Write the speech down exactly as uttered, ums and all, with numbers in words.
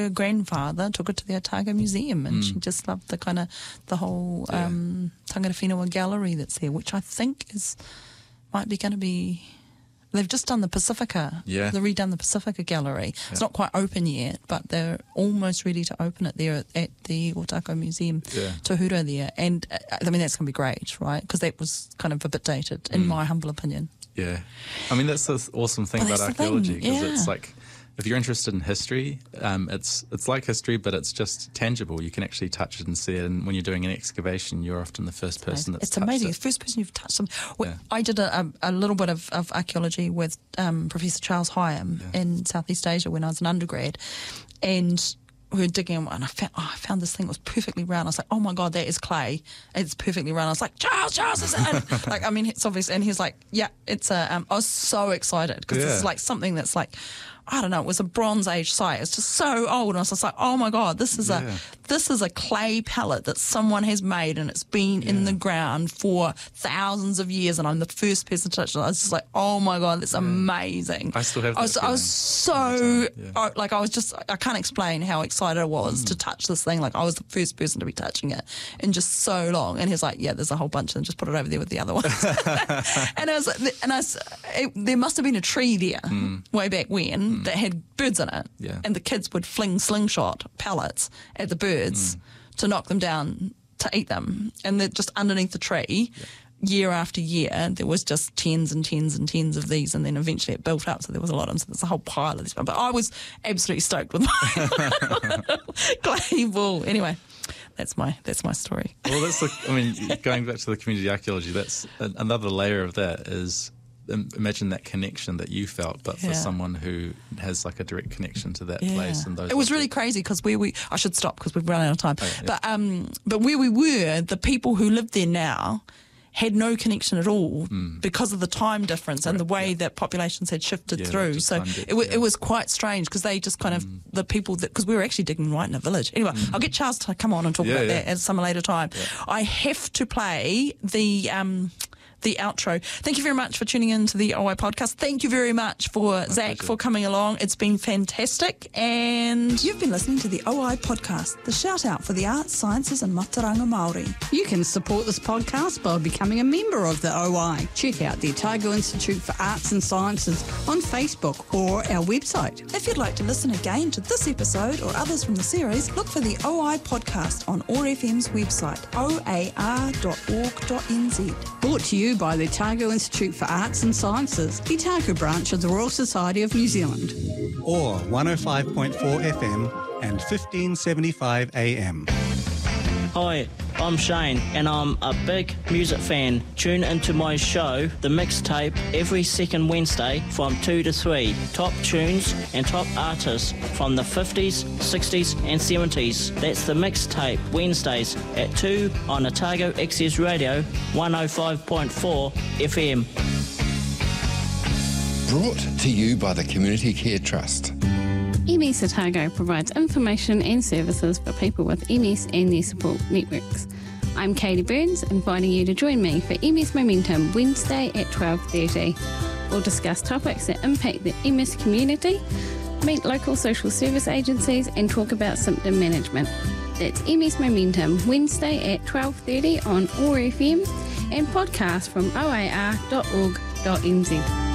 her grandfather took her to the Otago Museum, and Mm. she just loved the kind of the whole Yeah. um, Tangata Whenua gallery that's there, which I think is might be going to be. They've just done the Pacifica. Yeah. They've redone the Pacifica gallery. Yeah. It's not quite open yet, but they're almost ready to open it there at, at the Otako Museum, Yeah. Tohura there. And uh, I mean, that's going to be great, right? Because that was kind of a bit dated, in Mm. my humble opinion. Yeah. I mean, that's the awesome thing Well, about that's the thing, archaeology, because yeah. it's like, if you're interested in history, um, it's it's like history, but it's just tangible. You can actually touch it and see it. And when you're doing an excavation, you're often the first person that's It's touched amazing. it. The first person you've touched them. Well, Yeah. I did a, a, a little bit of, of archaeology with um, Professor Charles Hyam Yeah. in Southeast Asia when I was an undergrad, and we were digging, and I found, oh, I found this thing that was perfectly round. I was like, oh my God, that is clay. It's perfectly round. I was like, Charles, Charles, is it? And, like, I mean, it's obvious. And he's like, yeah, it's a. Um, I was so excited because this Yeah. is like something that's like, I don't know, it was a Bronze Age site. It's just so old. And I was just like, oh my God, this is Yeah. a this is a clay pellet that someone has made, and it's been in the ground for thousands of years. And I'm the first person to touch it. I was just like, oh my God, that's amazing. I still have I was, that I was feeling so, Yeah. I- like, I was just, I can't explain how excited I was to touch this thing. Like, I was the first person to be touching it in just so long. And he's like, yeah, there's a whole bunch, and just put it over there with the other ones. and I was like, and I was, it, there must have been a tree there way back when that had birds in it. Yeah. And the kids would fling slingshot pellets at the birds to knock them down to eat them. And they're just underneath the tree. Year after year, there was just tens and tens and tens of these, and then eventually it built up, so there was a lot of them. So there's a whole pile of these. But I was absolutely stoked with my clay ball. Anyway, that's my that's my story. Well, that's the, I mean, going back to the community archaeology, that's a, another layer of that is um, imagine that connection that you felt, but for Yeah. someone who has like a direct connection to that Yeah. place and those. It was really objects. crazy because where we I should stop because we've run out of time. Oh, yeah. But um, but where we were, the people who lived there now had no connection at all because of the time difference and the way that populations had shifted Yeah, through. just So time depth, it, w- yeah. it was quite strange because they just kind of, the people that, because we were actually digging right in a village. Anyway, I'll get Charles to come on and talk Yeah, about yeah. that at some later time. I have to play the... Um, the outro. Thank you very much for tuning in to the O I podcast. Thank you very much for Zach pleasure. for coming along. It's been fantastic. And you've been listening to the O I podcast, the shout out for the arts, sciences and Mataranga Māori. You can support this podcast by becoming a member of the O I. Check out the Otago Institute for Arts and Sciences on Facebook or our website. If you'd like to listen again to this episode or others from the series, look for the O I podcast on O A R F M's website, o a r dot org dot n z. Brought to you by the Otago Institute for Arts and Sciences, the Otago branch of the Royal Society of New Zealand. Or one oh five point four F M and fifteen seventy-five A M. Hi, I'm Shane and I'm a big music fan. Tune into my show, The Mixtape, every second Wednesday from two to three. Top tunes and top artists from the fifties, sixties and seventies. That's The Mixtape, Wednesdays at two on Otago Access Radio, one oh five point four F M. Brought to you by the Community Care Trust. M S Otago provides information and services for people with M S and their support networks. I'm Katie Burns, inviting you to join me for M S Momentum Wednesday at twelve thirty. We'll discuss topics that impact the M S community, meet local social service agencies and talk about symptom management. That's M S Momentum Wednesday at twelve thirty on O A R F M and podcast from o a r dot org dot n z.